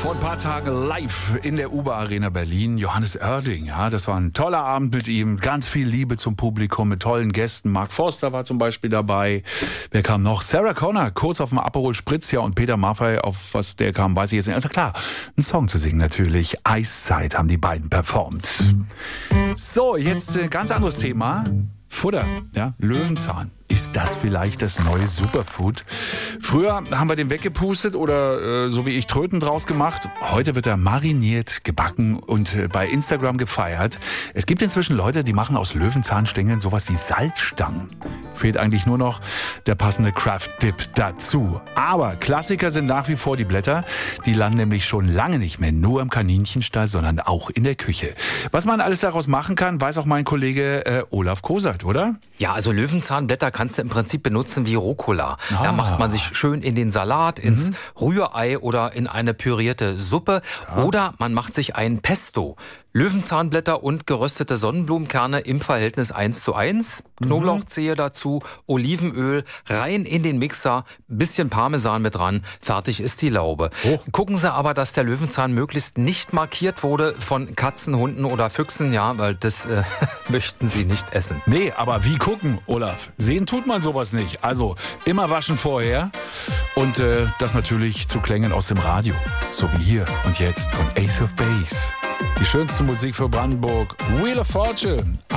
Vor ein paar Tagen live in der UBA Arena Berlin. Johannes Oerding, ja, das war ein toller Abend mit ihm. Ganz viel Liebe zum Publikum mit tollen Gästen. Mark Forster war zum Beispiel dabei. Wer kam noch? Sarah Connor, kurz auf dem Aperol Spritz, ja, und Peter Maffay, auf was der kam, weiß ich jetzt nicht. Also klar, ein Song zu singen natürlich. Eiszeit haben die beiden performt. So, jetzt ein ganz anderes Thema. Futter, ja, Löwenzahn. Ist das vielleicht das neue Superfood? Früher haben wir den weggepustet oder so wie ich Tröten draus gemacht. Heute wird er mariniert, gebacken und bei Instagram gefeiert. Es gibt inzwischen Leute, die machen aus Löwenzahnstängeln sowas wie Salzstangen. Fehlt eigentlich nur noch der passende Craft-Dip dazu. Aber Klassiker sind nach wie vor die Blätter. Die landen nämlich schon lange nicht mehr nur im Kaninchenstall, sondern auch in der Küche. Was man alles daraus machen kann, weiß auch mein Kollege Olaf Kosert, oder? Ja, also Löwenzahnblätter kannst du im Prinzip benutzen wie Rucola. Da macht man sich schön in den Salat, ins Rührei oder in eine pürierte Suppe. Ja. Oder man macht sich ein Pesto. Löwenzahnblätter und geröstete Sonnenblumenkerne im Verhältnis 1:1. Knoblauchzehe dazu, Olivenöl, rein in den Mixer, bisschen Parmesan mit dran, fertig ist die Laube. Oh. Gucken Sie aber, dass der Löwenzahn möglichst nicht markiert wurde von Katzen, Hunden oder Füchsen, ja, weil das möchten Sie nicht essen. Nee, aber wie gucken, Olaf? Sehen tut man sowas nicht. Also immer waschen vorher und das natürlich zu Klängen aus dem Radio. So wie hier und jetzt von Ace of Base. Die schönste Musik für Brandenburg. Wheel of Fortune.